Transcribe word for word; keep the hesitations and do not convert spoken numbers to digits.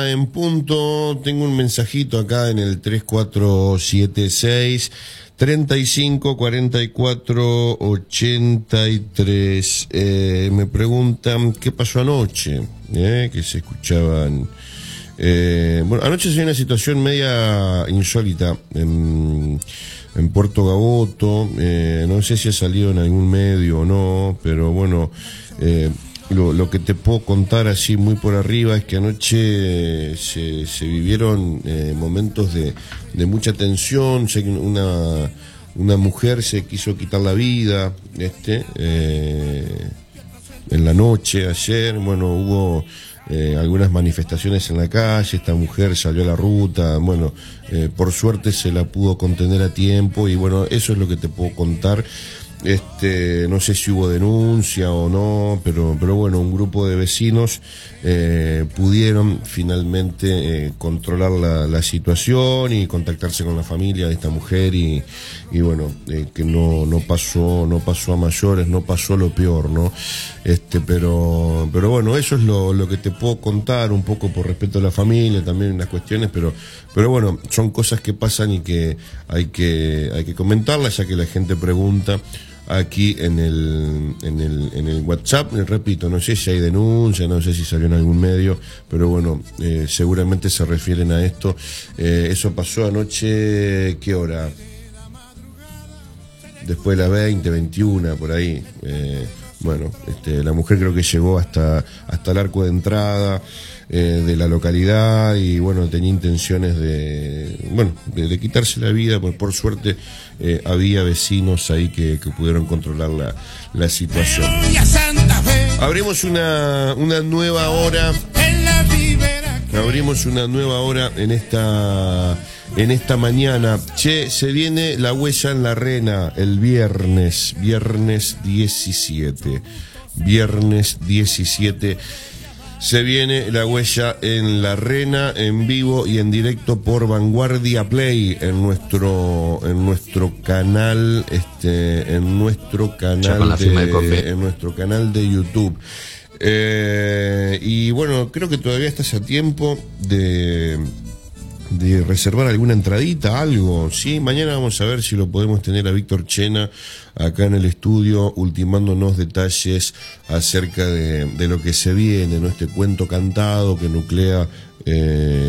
En punto, tengo un mensajito acá en el tres cuatro siete seis, treinta y cinco, cuarenta y cuatro, ochenta y tres. Eh, me preguntan qué pasó anoche, eh, que se escuchaban. Eh, bueno, anoche se dio una situación media insólita en, en Puerto Gaboto. Eh, no sé si ha salido en algún medio o no, pero bueno. Eh, Lo, lo que te puedo contar así muy por arriba es que anoche se, se vivieron eh, momentos de, de mucha tensión. Sé que una, una mujer se quiso quitar la vida este eh, en la noche ayer. Bueno, hubo eh, algunas manifestaciones en la calle. Esta mujer salió a la ruta. Bueno, eh, por suerte se la pudo contener a tiempo y bueno, eso es lo que te puedo contar. Este, no sé si hubo denuncia o no, pero, pero bueno, un grupo de vecinos eh, pudieron finalmente eh, controlar la, la situación y contactarse con la familia de esta mujer y, y bueno, eh, que no, no pasó, no pasó a mayores, no pasó lo peor, ¿no? Este, pero, pero bueno, eso es lo, lo que te puedo contar, un poco por respeto a la familia, también unas cuestiones, pero, pero bueno, son cosas que pasan y que hay que, hay que comentarlas, ya que la gente pregunta aquí en el, en el, en el WhatsApp. Repito, no sé si hay denuncia, no sé si salió en algún medio, pero bueno, eh, seguramente se refieren a esto. Eh, eso pasó anoche, ¿qué hora? Después de las veinte, veintiuna, por ahí. Eh, bueno, este, la mujer creo que llegó hasta, hasta el arco de entrada eh, de la localidad y bueno, tenía intenciones de, bueno, de, de quitarse la vida, pues por suerte eh, había vecinos ahí que, que pudieron controlar la, la situación. Abrimos una, una nueva hora. Abrimos una nueva hora en esta en esta mañana. Che, se viene La Huella en la Rena el viernes, viernes diecisiete. Viernes diecisiete se viene La Huella en la Rena en vivo y en directo por Vanguardia Play en nuestro en nuestro canal este en nuestro canal de, en nuestro canal de YouTube. Eh, y bueno, creo que todavía estás a tiempo de, de reservar alguna entradita, algo, ¿sí? Mañana vamos a ver si lo podemos tener a Víctor Chena acá en el estudio, ultimándonos detalles acerca de, de lo que se viene, ¿no? Este cuento cantado que nuclea eh,